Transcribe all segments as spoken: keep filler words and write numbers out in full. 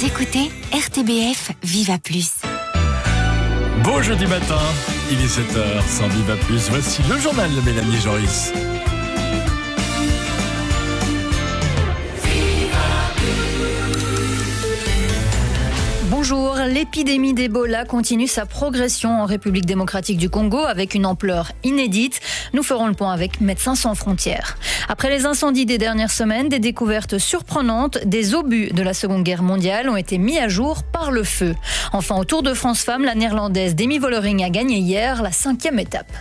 Vous écoutez R T B F Viva Plus. Bon jeudi matin, il est sept heures sans Viva Plus. Voici le journal de Mélanie Joris. Bonjour, l'épidémie d'Ebola continue sa progression en République démocratique du Congo avec une ampleur inédite. Nous ferons le point avec Médecins sans frontières. Après les incendies des dernières semaines, des découvertes surprenantes, des obus de la Seconde Guerre mondiale ont été mis à jour par le feu. Enfin, au Tour de France Femmes, la néerlandaise Demi Vollering a gagné hier la cinquième étape.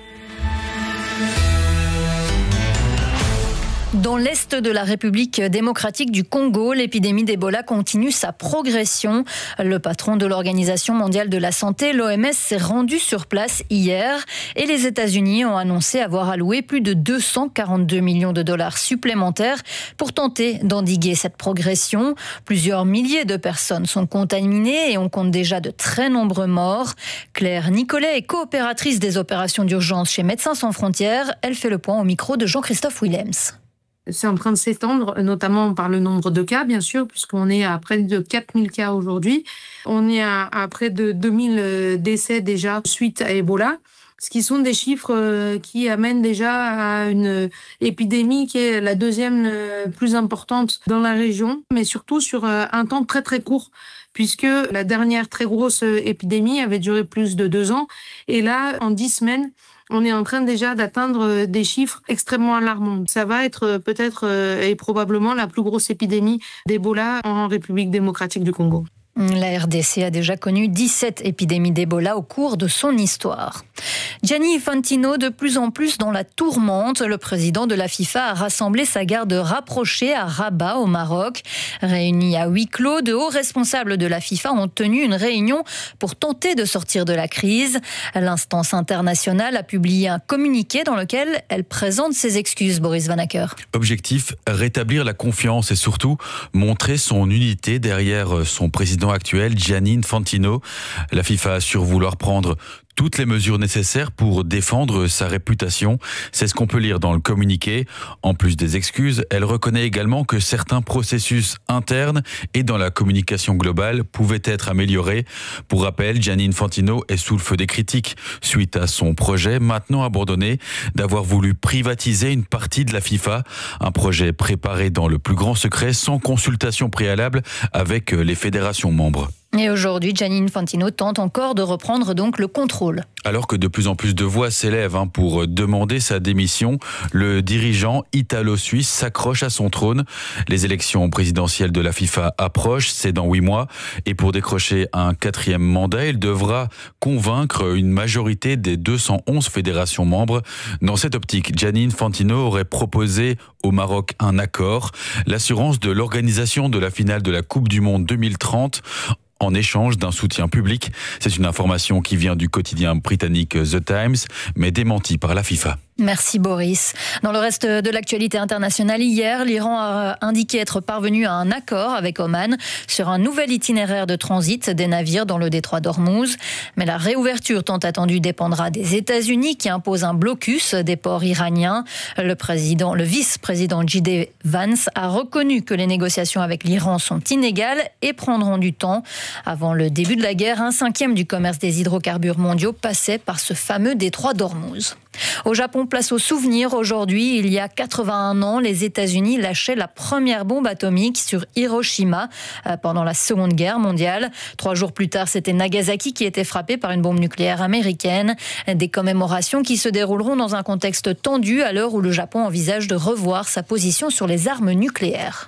Dans l'est de la République démocratique du Congo, l'épidémie d'Ebola continue sa progression. Le patron de l'Organisation mondiale de la santé, l'O M S, s'est rendu sur place hier et les États-Unis ont annoncé avoir alloué plus de deux cent quarante-deux millions de dollars supplémentaires pour tenter d'endiguer cette progression. Plusieurs milliers de personnes sont contaminées et on compte déjà de très nombreux morts. Claire Nicolet est coopératrice des opérations d'urgence chez Médecins sans frontières. Elle fait le point au micro de Jean-Christophe Willems. C'est en train de s'étendre, notamment par le nombre de cas, bien sûr, puisqu'on est à près de quatre mille cas aujourd'hui. On est à, à près de deux mille décès déjà suite à Ebola, ce qui sont des chiffres qui amènent déjà à une épidémie qui est la deuxième plus importante dans la région, mais surtout sur un temps très très court, puisque la dernière très grosse épidémie avait duré plus de deux ans. Et là, en dix semaines, on est en train déjà d'atteindre des chiffres extrêmement alarmants. Ça va être peut-être et probablement la plus grosse épidémie d'Ebola en République démocratique du Congo. La R D C a déjà connu dix-sept épidémies d'Ebola au cours de son histoire. Gianni Infantino, de plus en plus dans la tourmente, le président de la FIFA a rassemblé sa garde rapprochée à Rabat, au Maroc. Réunis à huis clos, de hauts responsables de la FIFA ont tenu une réunion pour tenter de sortir de la crise. L'instance internationale a publié un communiqué dans lequel elle présente ses excuses, Boris Vanacker. Objectif, rétablir la confiance et surtout montrer son unité derrière son président actuel, Gianni Infantino. La FIFA assure vouloir prendre toutes les mesures nécessaires pour défendre sa réputation. C'est ce qu'on peut lire dans le communiqué. En plus des excuses, elle reconnaît également que certains processus internes et dans la communication globale pouvaient être améliorés. Pour rappel, Gianni Infantino est sous le feu des critiques suite à son projet, maintenant abandonné, d'avoir voulu privatiser une partie de la FIFA. Un projet préparé dans le plus grand secret, sans consultation préalable avec les fédérations membres. Et aujourd'hui, Gianni Infantino tente encore de reprendre donc le contrôle. Alors que de plus en plus de voix s'élèvent hein, pour demander sa démission, le dirigeant italo-suisse s'accroche à son trône. Les élections présidentielles de la FIFA approchent, c'est dans huit mois. Et pour décrocher un quatrième mandat, il devra convaincre une majorité des deux cent onze fédérations membres. Dans cette optique, Gianni Infantino aurait proposé au Maroc un accord, l'assurance de l'organisation de la finale de la Coupe du Monde deux mille trente en échange d'un soutien public. C'est une information qui vient du quotidien britannique The Times, mais démentie par la FIFA. Merci Boris. Dans le reste de l'actualité internationale, hier, l'Iran a indiqué être parvenu à un accord avec Oman sur un nouvel itinéraire de transit des navires dans le détroit d'Ormuz. Mais la réouverture tant attendue dépendra des États-Unis qui imposent un blocus des ports iraniens. Le président, le vice-président J D Vance a reconnu que les négociations avec l'Iran sont inégales et prendront du temps. Avant le début de la guerre, un cinquième du commerce des hydrocarbures mondiaux passait par ce fameux détroit d'Ormuz. Au Japon, place au souvenir. Aujourd'hui, il y a quatre-vingt-un ans, les États-Unis lâchaient la première bombe atomique sur Hiroshima pendant la Seconde Guerre mondiale. Trois jours plus tard, c'était Nagasaki qui était frappé par une bombe nucléaire américaine. Des commémorations qui se dérouleront dans un contexte tendu à l'heure où le Japon envisage de revoir sa position sur les armes nucléaires.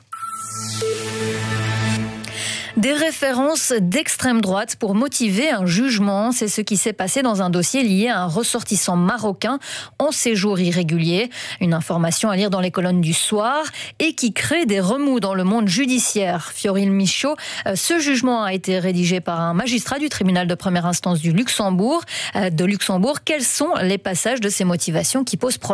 Des références d'extrême droite pour motiver un jugement. C'est ce qui s'est passé dans un dossier lié à un ressortissant marocain en séjour irrégulier. Une information à lire dans les colonnes du Soir et qui crée des remous dans le monde judiciaire. Fioril Michaud, ce jugement a été rédigé par un magistrat du tribunal de première instance du Luxembourg. De Luxembourg, quels sont les passages de ces motivations qui posent problème ?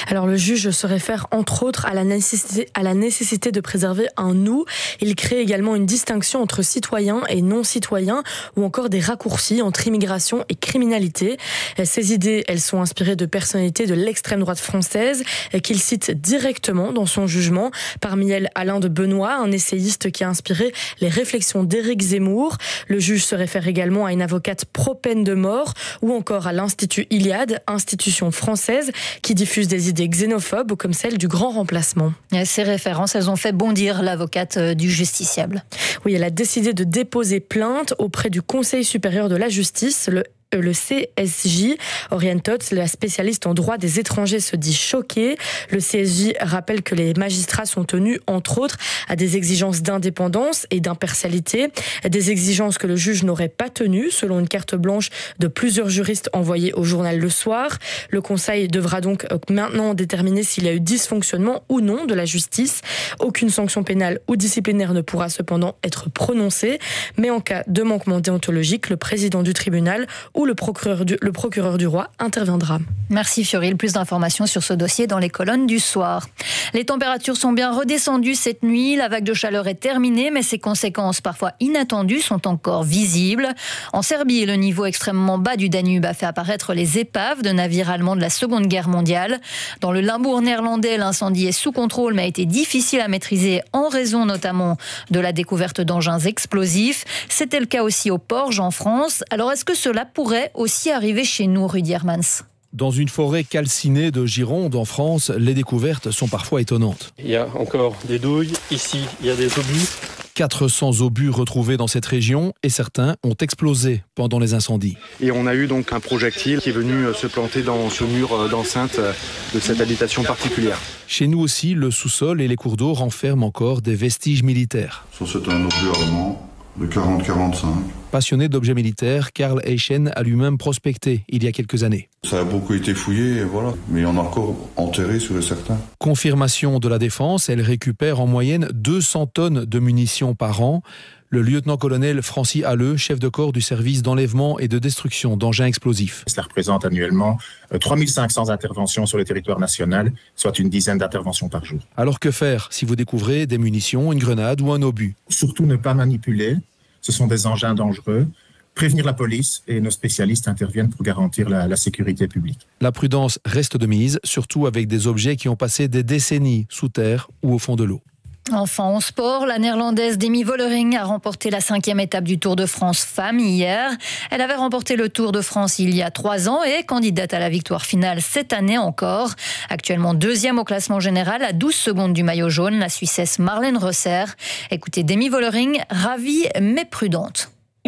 Alors le juge se réfère entre autres à la nécessité, à la nécessité de préserver un nous. Il crée également une distinction entre citoyens et non-citoyens ou encore des raccourcis entre immigration et criminalité. Ces idées, elles sont inspirées de personnalités de l'extrême droite française qu'il cite directement dans son jugement. Parmi elles, Alain de Benoît, un essayiste qui a inspiré les réflexions d'Éric Zemmour. Le juge se réfère également à une avocate pro-peine de mort ou encore à l'Institut Iliade, institution française qui diffuse des idées xénophobes comme celle du grand remplacement. Ces références, elles ont fait bondir l'avocate du justiciable. Oui, elle a décidé de déposer plainte auprès du Conseil supérieur de la justice, le Le C S J, Oriane Tots, la spécialiste en droit des étrangers, se dit choquée. Le C S J rappelle que les magistrats sont tenus, entre autres, à des exigences d'indépendance et d'impartialité, des exigences que le juge n'aurait pas tenues, selon une carte blanche de plusieurs juristes envoyés au journal Le Soir. Le Conseil devra donc maintenant déterminer s'il y a eu dysfonctionnement ou non de la justice. Aucune sanction pénale ou disciplinaire ne pourra cependant être prononcée, mais en cas de manquement déontologique, le président du tribunal ou le procureur du, le procureur du roi interviendra. Merci Fioril, plus d'informations sur ce dossier dans les colonnes du soir. Les températures sont bien redescendues cette nuit, la vague de chaleur est terminée, mais ses conséquences parfois inattendues sont encore visibles. En Serbie, le niveau extrêmement bas du Danube a fait apparaître les épaves de navires allemands de la Seconde Guerre mondiale. Dans le Limbourg néerlandais, l'incendie est sous contrôle, mais a été difficile à maîtriser en raison notamment de la découverte d'engins explosifs. C'était le cas aussi au Porge en France. Alors est-ce que cela pourrait aussi arriver chez nous, Rudy Hermans? Dans une forêt calcinée de Gironde, en France, les découvertes sont parfois étonnantes. Il y a encore des douilles, ici il y a des obus. quatre cents obus retrouvés dans cette région et certains ont explosé pendant les incendies. Et on a eu donc un projectile qui est venu se planter dans ce mur d'enceinte de cette habitation particulière. Chez nous aussi, le sous-sol et les cours d'eau renferment encore des vestiges militaires. Ça, c'est un obus allemand de quarante quarante-cinq. Passionné d'objets militaires, Karl Eichen a lui-même prospecté il y a quelques années. Ça a beaucoup été fouillé, et voilà. Mais il y en a encore enterré sur les certains. Confirmation de la défense, elle récupère en moyenne deux cents tonnes de munitions par an. Le lieutenant-colonel Francis Halleux, chef de corps du service d'enlèvement et de destruction d'engins explosifs. Cela représente annuellement trois mille cinq cents interventions sur le territoire national, soit une dizaine d'interventions par jour. Alors que faire si vous découvrez des munitions, une grenade ou un obus? Surtout ne pas manipuler, ce sont des engins dangereux. Prévenir la police et nos spécialistes interviennent pour garantir la, la sécurité publique. La prudence reste de mise, surtout avec des objets qui ont passé des décennies sous terre ou au fond de l'eau. Enfin, en sport, la néerlandaise Demi Vollering a remporté la cinquième étape du Tour de France Femmes hier. Elle avait remporté le Tour de France il y a trois ans et est candidate à la victoire finale cette année encore. Actuellement deuxième au classement général à douze secondes du maillot jaune, la Suissesse Marlène Rosser. Écoutez, Demi Vollering, ravie mais prudente.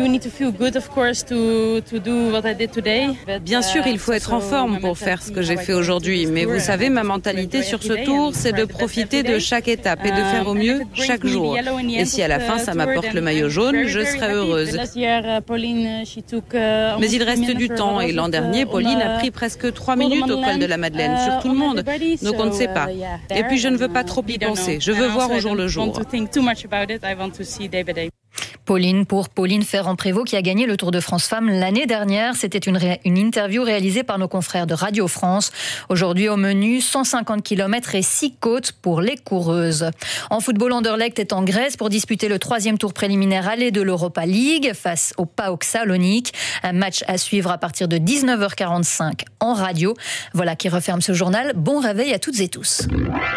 Bien sûr, il faut être en forme pour faire ce que j'ai fait aujourd'hui, mais vous savez, ma mentalité sur ce tour, c'est de profiter de chaque étape et de faire au mieux chaque jour. Et si à la fin ça m'apporte le maillot jaune, je serai heureuse. Mais il reste du temps et l'an dernier, Pauline a pris presque trois minutes au col de la Madeleine sur tout le monde, donc on ne sait pas. Et puis je ne veux pas trop y penser, je veux voir au jour le jour. Pauline pour Pauline Ferrand-Prévot qui a gagné le Tour de France Femmes l'année dernière. C'était une, ré... une interview réalisée par nos confrères de Radio France. Aujourd'hui au menu, cent cinquante kilomètres et six côtes pour les coureuses. En football, Anderlecht est en Grèce pour disputer le troisième tour préliminaire aller de l'Europa League face au PAOK Salonique. Un match à suivre à partir de dix-neuf heures quarante-cinq en radio. Voilà qui referme ce journal. Bon réveil à toutes et tous.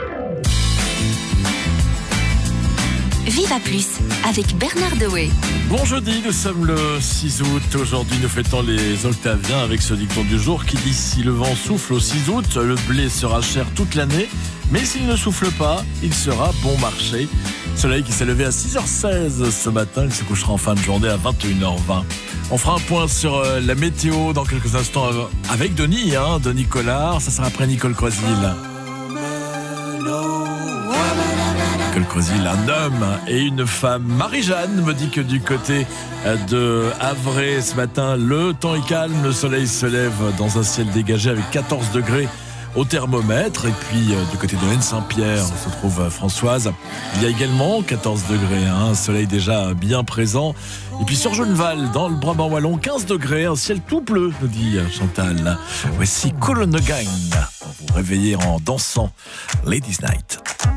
Viva Plus avec Bernard Dewey. Bon jeudi, nous sommes le six août. Aujourd'hui, nous fêtons les Octaviens avec ce dicton du jour qui dit « Si le vent souffle au six août, le blé sera cher toute l'année, mais s'il ne souffle pas, il sera bon marché. » Soleil qui s'est levé à six heures seize ce matin, il se couchera en fin de journée à vingt et une heures vingt. On fera un point sur la météo dans quelques instants avec Denis, hein, Denis Collard. Ça sera après Nicole Croisil. Nicole Croisil, un homme et une femme. Marie-Jeanne me dit que du côté de Havre ce matin, le temps est calme, le soleil se lève dans un ciel dégagé avec quatorze degrés au thermomètre. Et puis euh, du côté de Rennes-Saint-Pierre, on se trouve euh, Françoise. Il y a également quatorze degrés, hein, un soleil déjà bien présent. Et puis sur Genneval, dans le Brabant wallon, quinze degrés, un ciel tout bleu, nous dit Chantal. Voici Colonne Gang. vous réveiller en dansant. Ladies Night.